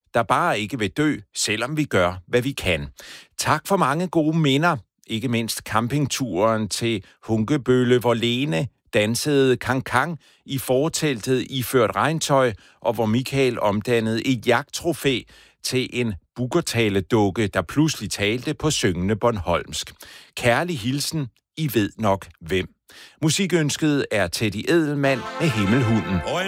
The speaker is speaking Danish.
der bare ikke vil dø, selvom vi gør, hvad vi kan. Tak for mange gode minder, ikke mindst campingturen til Hunkebølle, hvor Lene dansede kankang i forteltet iført regntøj, og hvor Michael omdannede et jagttrofæ til en bukkertaledukke, der pludselig talte på syngende bornholmsk. Kærlig hilsen, I ved nok hvem. Musikønsket er Teddy Edelmann med Himmelhunden.